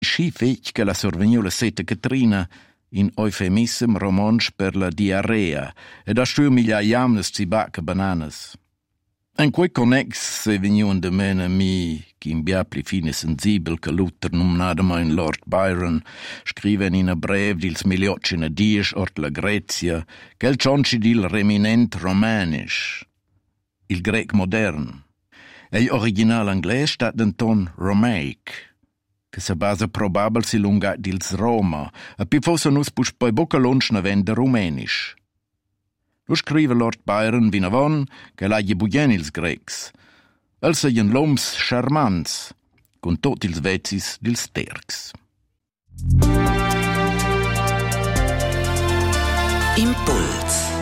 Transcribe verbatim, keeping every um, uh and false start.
schi fetg che la sorvegniu la seta Catrina in eufemism romansch per la diarrea ed a stuiu miglia jamnes zibac bananas. En quei connex se vegniun de mena mi, chi in bia pli fine sensibel che Luther numnadamain Lord Byron, scriven in a brev dils miliocina dies ort la Grecia, quel cionci dil reminent romanisch, il grec modern. Ei original angles stat den ton romaic, che se basa probabel si lunga dils Roma, a pi fosse nus pus poi bocca lunch venda rumenisch. Lo scrive Lord Byron vinavon che l'agli bugen ils grecs. Els seien l'oms charmants, con tot ils vezis dils tercs. Impuls.